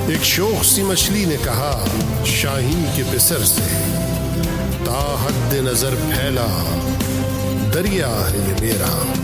एक शौक सी मछली ने कहा शाहीन के बिसर से, ता हद नजर फैला दरिया है ये मेरा।